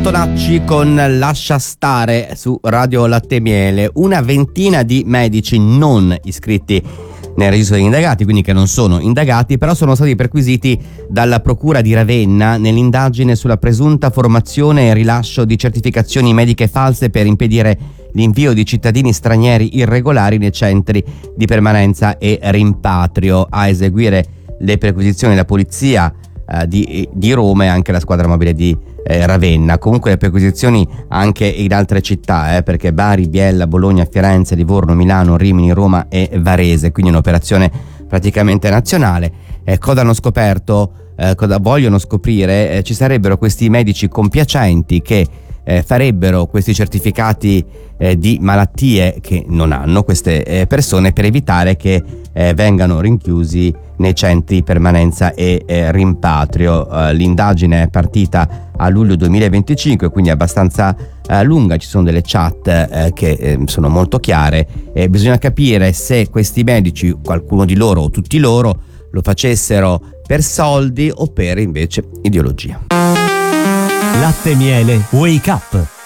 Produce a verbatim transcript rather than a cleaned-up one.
Tonacci con Lascia stare su Radio Latte e Miele. Una ventina di medici non iscritti nel registro degli indagati, quindi che non sono indagati, però sono stati perquisiti dalla Procura di Ravenna nell'indagine sulla presunta formazione e rilascio di certificazioni mediche false per impedire l'invio di cittadini stranieri irregolari nei centri di permanenza e rimpatrio. A eseguire le perquisizioni la polizia eh, di, di Roma e anche la squadra mobile di eh, Ravenna. Comunque le perquisizioni anche in altre città, eh, perché Bari, Biella, Bologna, Firenze, Livorno, Milano, Rimini, Roma e Varese, quindi un'operazione praticamente nazionale. Eh, cosa hanno scoperto, eh, cosa vogliono scoprire? Eh, ci sarebbero questi medici compiacenti che Eh, farebbero questi certificati eh, di malattie che non hanno queste eh, persone, per evitare che eh, vengano rinchiusi nei centri di permanenza e eh, rimpatrio. Eh, l'indagine è partita a luglio duemilaventicinque, quindi abbastanza eh, lunga. Ci sono delle chat eh, che eh, sono molto chiare e bisogna capire se questi medici, qualcuno di loro o tutti loro, lo facessero per soldi o per invece ideologia. Latte e Miele Wake Up.